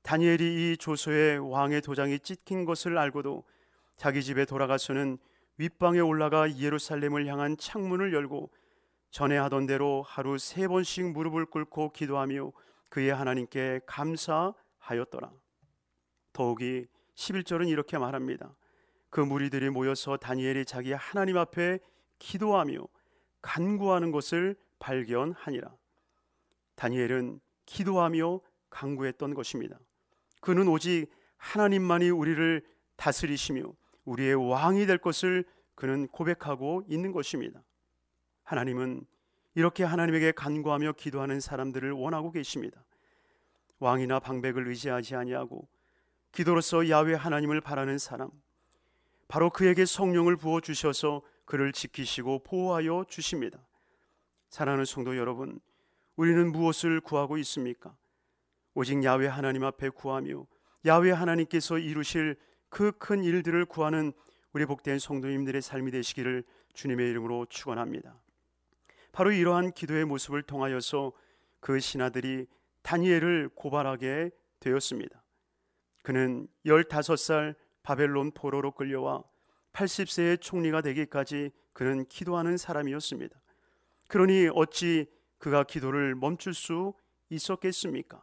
다니엘이 이 조서에 왕의 도장이 찍힌 것을 알고도 자기 집에 돌아가서는 윗방에 올라가 예루살렘을 향한 창문을 열고 전에 하던 대로 하루 3번씩 무릎을 꿇고 기도하며 그의 하나님께 감사하였더라. 더욱이 11절은 이렇게 말합니다. 그 무리들이 모여서 다니엘이 자기 하나님 앞에 기도하며 간구하는 것을 발견하니라. 다니엘은 기도하며 간구했던 것입니다. 그는 오직 하나님만이 우리를 다스리시며 우리의 왕이 될 것을 그는 고백하고 있는 것입니다. 하나님은 이렇게 하나님에게 간구하며 기도하는 사람들을 원하고 계십니다. 왕이나 방백을 의지하지 아니하고 기도로서 야훼 하나님을 바라는 사람, 바로 그에게 성령을 부어주셔서 그를 지키시고 보호하여 주십니다. 사랑하는 성도 여러분, 우리는 무엇을 구하고 있습니까? 오직 야훼 하나님 앞에 구하며 야훼 하나님께서 이루실 그 큰 일들을 구하는 우리 복된 성도님들의 삶이 되시기를 주님의 이름으로 축원합니다. 바로 이러한 기도의 모습을 통하여서 그 신하들이 다니엘을 고발하게 되었습니다. 그는 15살 바벨론 포로로 끌려와 80세의 총리가 되기까지 그는 기도하는 사람이었습니다. 그러니 어찌 그가 기도를 멈출 수 있었겠습니까?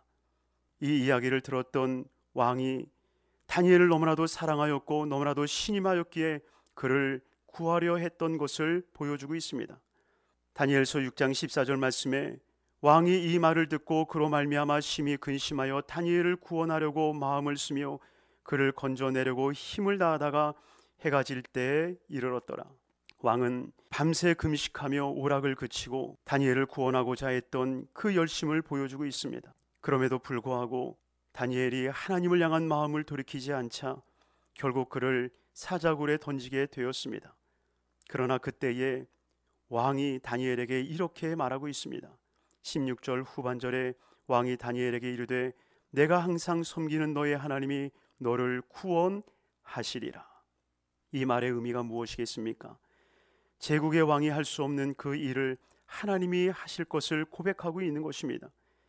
이 이야기를 들었던 왕이 다니엘을 너무나도 사랑하였고 너무나도 신임하였기에 그를 구하려 했던 것을 보여주고 있습니다. 다니엘서 6장 14절 말씀에 왕이 이 말을 듣고 그로 말미암아 심히 근심하여 다니엘을 구원하려고 마음을 쓰며 그를 건져내려고 힘을 다하다가 해가 질 때에 이르렀더라. 왕은 밤새 금식하며 오락을 그치고 다니엘을 구원하고자 했던 그 열심을 보여주고 있습니다. 그럼에도 불구하고 다니엘이 하나님을 향한 마음을 돌이키지 않자 결국 그를 사자굴에 던지게 되었습니다. 그러나 그때에 왕이 다니엘에게 이렇게 말하고 있습니다. 16절 후반절에 왕이 다니엘에게 이르되 내가 항상 섬기는 너의 하나님이 너를 구원하시리라. 이 말의 의미가 무엇이겠습니까? 제국의 왕이 할 수 없는 그 일을 하나님이 하실 것을 고백하고 있는 것입니다.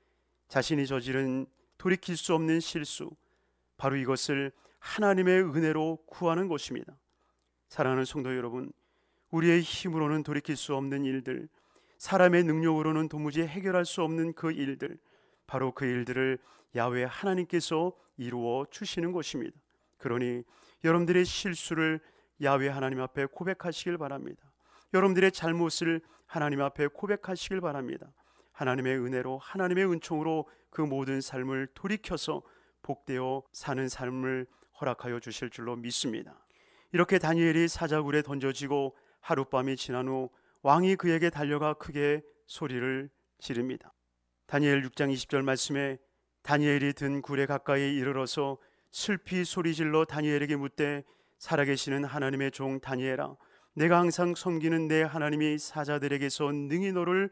자신이 저지른 돌이킬 수 없는 실수, 바로 이것을 하나님의 은혜로 구하는 것입니다. 사랑하는 성도 여러분, 우리의 힘으로는 돌이킬 수 없는 일들, 사람의 능력으로는 도무지 해결할 수 없는 그 일들, 바로 그 일들을 야훼 하나님께서 이루어 주시는 것입니다. 그러니 여러분들의 실수를 야훼 하나님 앞에 고백하시길 바랍니다. 여러분들의 잘못을 하나님 앞에 고백하시길 바랍니다. 하나님의 은혜로, 하나님의 은총으로 그 모든 삶을 돌이켜서 복되어 사는 삶을 허락하여 주실 줄로 믿습니다. 이렇게 다니엘이 사자굴에 던져지고 하룻밤이 지난 후 왕이 그에게 달려가 크게 소리를 지릅니다. 다니엘 6장 20절 말씀에 다니엘이 든 굴에 가까이 이르러서 슬피 소리질러 다니엘에게 묻되 살아계시는 하나님의 종 다니엘아, 내가 항상 섬기는 내 하나님이 사자들에게서 능히 너를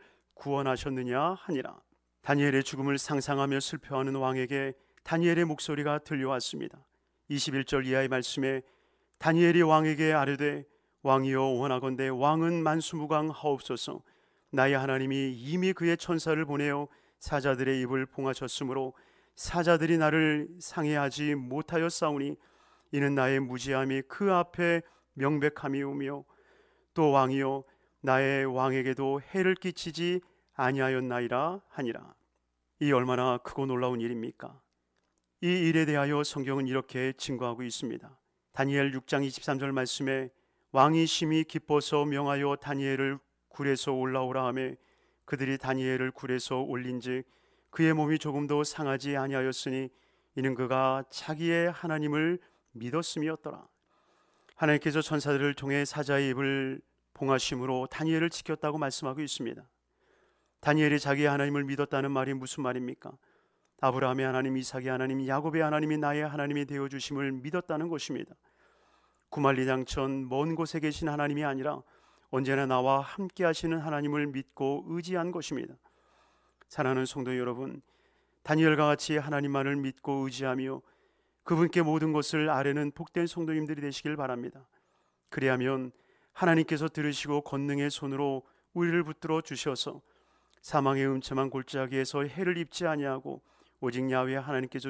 구원하셨느냐 하니라. 다니엘의 죽음을 상상하며 슬퍼하는 왕에게 다니엘의 목소리가 들려왔습니다. 21절 이하의 말씀에 다니엘이 왕에게 아뢰되 왕이여 원하건대 왕은 만수무강하옵소서. 나의 하나님이 이미 그의 천사를 보내어 사자들의 입을 봉하셨으므로 사자들이 나를 상해하지 못하였사오니 이는 나의 무지함이 그 앞에 명백함이오며 또 왕이여 나의 왕에게도 해를 끼치지 아니하였나이다 하니라. 이 얼마나 크고 놀라운 일입니까? 이 일에 대하여 성경은 이렇게 증거하고 있습니다. 다니엘 6장 23절 말씀에 왕이 심히 기뻐서 명하여 다니엘을 굴에서 올라오라 하매 그들이 다니엘을 굴에서 올린즉 그의 몸이 조금도 상하지 아니하였으니 이는 그가 자기의 하나님을 믿었음이었더라. 하나님께서 천사들을 통해 사자의 입을 봉하심으로 다니엘을 지켰다고 말씀하고 있습니다. 다니엘이 자기의 하나님을 믿었다는 말이 무슨 말입니까? 아브라함의 하나님, 이삭의 하나님, 야곱의 하나님이 나의 하나님이 되어주심을 믿었다는 것입니다. 구만리장천 먼 곳에 계신 하나님이 아니라 언제나 나와 함께 하시는 하나님을 믿고 의지한 것입니다. 사랑하는 성도 여러분, 다니엘과 같이 하나님만을 믿고 의지하며 그분께 모든 것을 아뢰는 복된 성도님들이 되시길 바랍니다. 그리하면 하나님께서 들으시고 권능의 손으로 우리를 붙들어 주셔서 사망의 음침한 골짜기에서 해를 입지 아니하고 오직 야훼 하나님께서